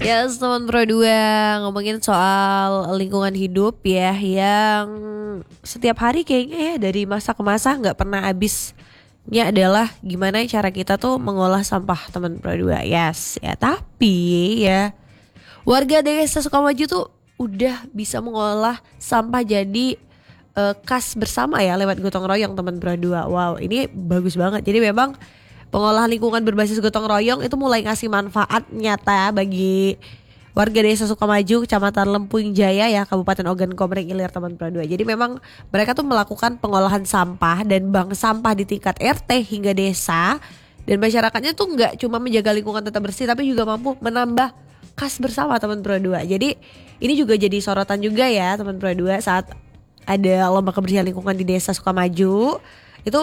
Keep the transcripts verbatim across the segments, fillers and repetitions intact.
Ya, teman Pro dua ngomongin soal lingkungan hidup ya, yang setiap hari kayaknya ya dari masa ke masa nggak pernah habisnya adalah gimana cara kita tuh mengolah sampah, teman Pro dua. Yes, ya tapi ya warga desa Sukamaju tuh udah bisa mengolah sampah jadi eh, kas bersama ya lewat gotong royong, teman Pro dua. Wow, ini bagus banget. Jadi memang pengolahan lingkungan berbasis gotong royong itu mulai ngasih manfaat nyata bagi warga desa Sukamaju, Kecamatan Lempuing Jaya ya, Kabupaten Ogan Komering Ilir, teman Pro dua. Jadi memang mereka tuh melakukan pengolahan sampah dan bank sampah di tingkat R T hingga desa. Dan masyarakatnya tuh nggak cuma menjaga lingkungan tetap bersih, tapi juga mampu menambah kas bersama, teman Pro dua. Jadi ini juga jadi sorotan juga ya, teman Pro dua, saat ada lomba kebersihan lingkungan di desa Sukamaju. Itu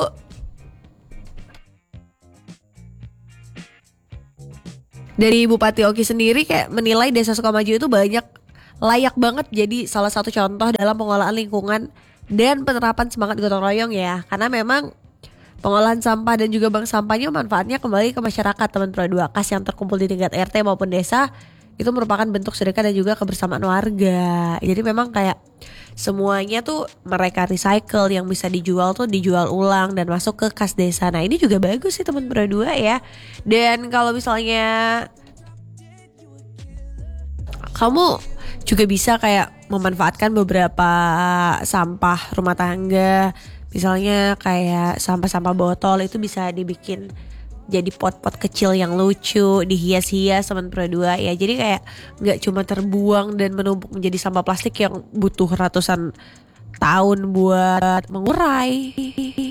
dari Bupati Oki sendiri kayak menilai desa Sukamaju itu banyak layak banget jadi salah satu contoh dalam pengolahan lingkungan dan penerapan semangat gotong royong ya. Karena memang pengolahan sampah dan juga bank sampahnya manfaatnya kembali ke masyarakat, teman Pro dua. Kas yang terkumpul di tingkat R T maupun desa itu merupakan bentuk sedekah dan juga kebersamaan warga. Jadi memang kayak semuanya tuh mereka recycle, yang bisa dijual tuh dijual ulang dan masuk ke kas desa. Nah ini juga bagus sih, teman Pro dua ya. Dan kalau misalnya kamu juga bisa kayak memanfaatkan beberapa sampah rumah tangga, misalnya kayak sampah-sampah botol itu bisa dibikin jadi pot-pot kecil yang lucu, dihias-hias, teman Pro dua ya. Jadi kayak nggak cuma terbuang dan menumpuk menjadi sampah plastik yang butuh ratusan tahun buat mengurai.